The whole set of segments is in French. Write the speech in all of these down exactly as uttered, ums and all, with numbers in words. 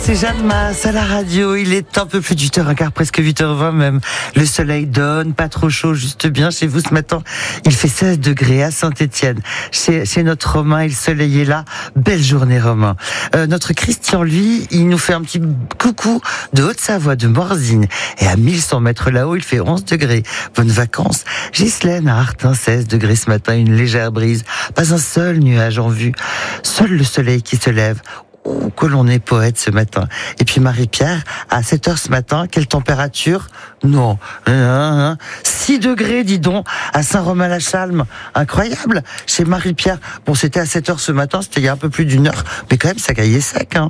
c'est Jeanne Masse à la radio. Il est un peu plus de huit heures quinze, presque huit heures vingt même. Le soleil donne, pas trop chaud, juste bien chez vous ce matin. Il fait seize degrés à Saint-Étienne. Chez, chez notre Romain, et le soleil est là. Belle journée, Romain. Euh, notre Christian, lui, il nous fait un petit coucou de Haute-Savoie, de Morzine. Et à mille cent mètres là-haut, il fait onze degrés. Bonnes vacances. Ghislaine à Artin, seize degrés ce matin, une légère brise. Pas un seul nuage en vue. Seul le soleil qui se lève. Oh, que l'on est poète ce matin. Et puis Marie-Pierre, à sept heures ce matin, quelle température? Non, six degrés, dis donc, à Saint-Romain-la-Chalme. Incroyable, chez Marie-Pierre. Bon, c'était à sept heures ce matin, c'était il y a un peu plus d'une heure, mais quand même, ça caillait sec, hein.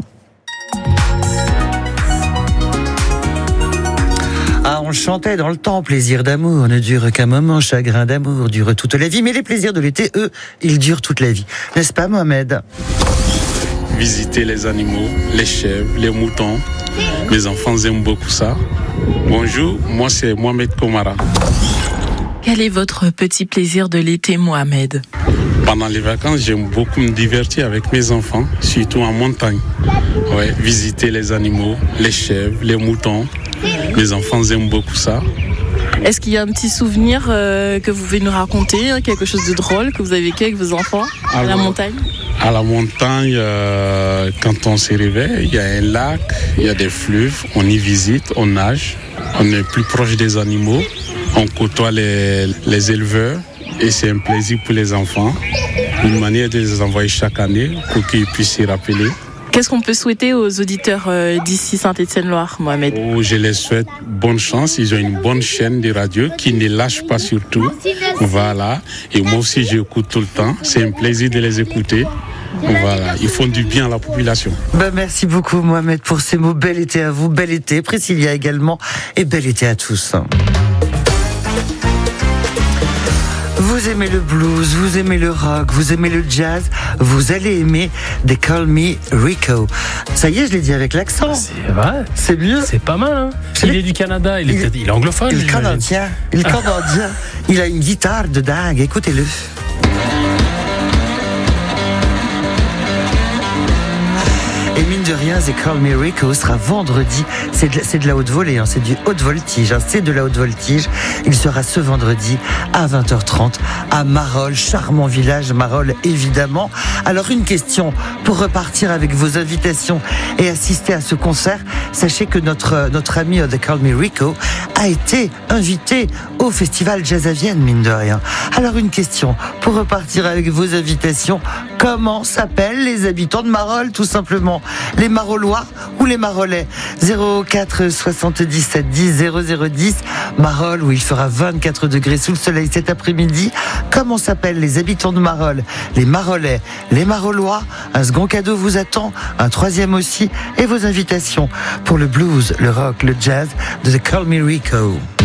Ah, on chantait dans le temps, plaisir d'amour ne dure qu'un moment, chagrin d'amour dure toute la vie, mais les plaisirs de l'été, eux, ils durent toute la vie. N'est-ce pas, Mohamed? Visiter les animaux, les chèvres, les moutons. Mes enfants aiment beaucoup ça. Bonjour, moi c'est Mohamed Komara. Quel est votre petit plaisir de l'été, Mohamed? Pendant les vacances, j'aime beaucoup me divertir avec mes enfants, surtout en montagne. Ouais, visiter les animaux, les chèvres, les moutons. Mes enfants aiment beaucoup ça. Est-ce qu'il y a un petit souvenir euh, que vous pouvez nous raconter, hein, quelque chose de drôle que vous avez vécu avec vos enfants à la montagne? À la montagne, euh, quand on se réveille, il y a un lac, il y a des fleuves, on y visite, on nage, on est plus proche des animaux, on côtoie les, les éleveurs et c'est un plaisir pour les enfants, une manière de les envoyer chaque année pour qu'ils puissent s'y rappeler. Qu'est-ce qu'on peut souhaiter aux auditeurs euh, d'ici Saint-Étienne-Loire, Mohamed? Oh, je les souhaite bonne chance. Ils ont une bonne chaîne de radio qui ne lâche pas surtout. Voilà. Et moi aussi, j'écoute tout le temps. C'est un plaisir de les écouter. Voilà. Ils font du bien à la population. Ben, merci beaucoup, Mohamed, pour ces mots. Bel été à vous, bel été. Priscilla également. Et bel été à tous. Vous aimez le blues, vous aimez le rock, vous aimez le jazz, vous allez aimer They Call Me Rico. Ça y est, je l'ai dit avec l'accent. C'est vrai. C'est mieux. C'est pas mal, hein. Il est du Canada, il est, il, il est anglophone. Il est canadien. Il est canadien. Il a une guitare de dingue, écoutez-le. Et mine de rien, They Call Me Rico sera vendredi. C'est de, c'est de la haute volée, hein, c'est du haute voltige. Hein, c'est de la haute voltige. Il sera ce vendredi à vingt heures trente à Marolles, charmant village Marolles évidemment. Alors une question pour repartir avec vos invitations et assister à ce concert. Sachez que notre notre ami They Call Me Rico a été invité au festival Jazz à Vienne, mine de rien. Alors une question pour repartir avec vos invitations. Comment s'appellent les habitants de Marolles, tout simplement? Les Marollois ou les Marolais? Zéro quatre soixante-dix-sept dix zéro zéro dix. Marolles, où il fera vingt-quatre degrés sous le soleil cet après-midi. Comment s'appellent les habitants de Marolles? Les Marolais, les Marollois. Un second cadeau vous attend, un troisième aussi, et vos invitations pour le blues, le rock, le jazz de The Call Me Rico.